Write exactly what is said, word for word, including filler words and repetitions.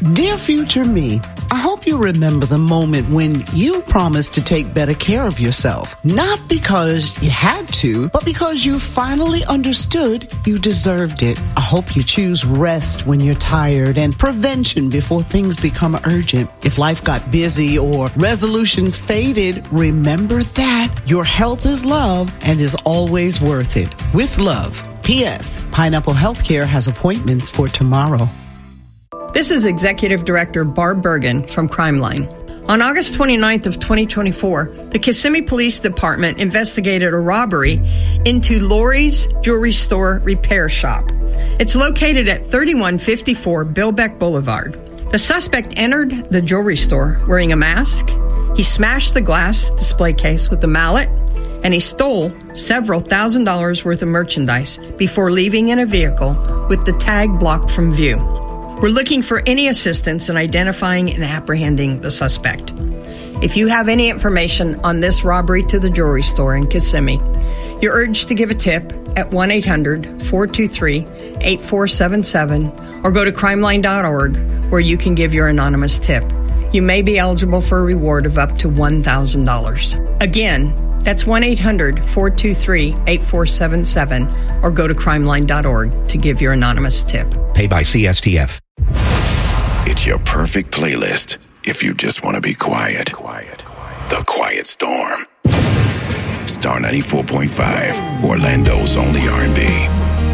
Dear future me, I hope you remember the moment when you promised to take better care of yourself. Not because you had to, but because you finally understood you deserved it. I hope you choose rest when you're tired and prevention before things become urgent. If life got busy or resolutions faded, remember that your health is love and is always worth it. With love. P S. Pineapple Healthcare has appointments for tomorrow. This is Executive Director Barb Bergen from Crime Line. On August twenty-ninth of twenty twenty-four, the Kissimmee Police Department investigated a robbery into Lori's Jewelry Store Repair Shop. It's located at thirty-one fifty-four Billbeck Boulevard. The suspect entered the jewelry store wearing a mask. He smashed the glass display case with a mallet, and he stole several thousand dollars worth of merchandise before leaving in a vehicle with the tag blocked from view. We're looking for any assistance in identifying and apprehending the suspect. If you have any information on this robbery to the jewelry store in Kissimmee, you're urged to give a tip at one eight hundred four two three eight four seven seven or go to crime line dot org where you can give your anonymous tip. You may be eligible for a reward of up to one thousand dollars. Again, that's one eight hundred four two three eight four seven seven or go to crime line dot org to give your anonymous tip. Paid by C S T F. It's your perfect playlist if you just want to be quiet. Quiet. The Quiet Storm. Star ninety-four point five, Orlando's only R and B.